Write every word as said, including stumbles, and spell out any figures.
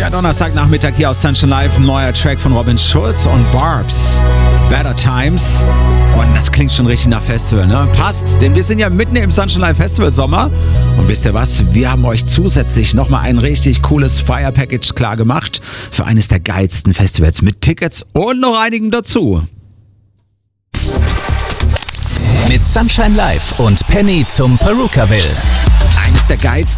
Ja, Donnerstagnachmittag hier aus Sunshine Live, ein neuer Track von Robin Schulz und Barbs. Better Times. Und das klingt schon richtig nach Festival, ne? Passt, denn wir sind ja mitten im Sunshine Live Festival Sommer. Und wisst ihr was? Wir haben euch zusätzlich nochmal ein richtig cooles Fire Package klar gemacht für eines der geilsten Festivals mit Tickets und noch einigen dazu. Mit Sunshine Live und Penny zum Perukaville. Eines der geilsten